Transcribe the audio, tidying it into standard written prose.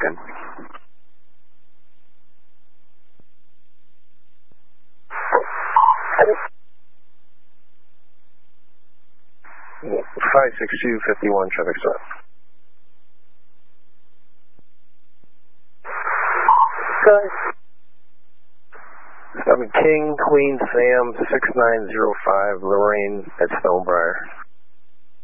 Duncan. Five 6251 traffic stop. Stopping King, Queen, Sam, 6905, Lorraine at Stonebriar.